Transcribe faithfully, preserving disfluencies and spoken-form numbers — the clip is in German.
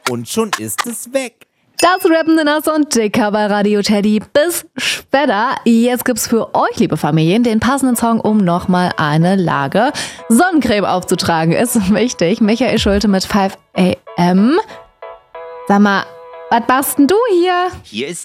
und schon ist es weg. Das Rappende Nass und Dicker bei Radio Teddy. Bis später. Jetzt gibt's für euch, liebe Familien, den passenden Song, um nochmal eine Lage Sonnencreme aufzutragen. Ist wichtig. Michael Schulte mit fünf a m. Sag mal, was machst denn du hier? Hier ist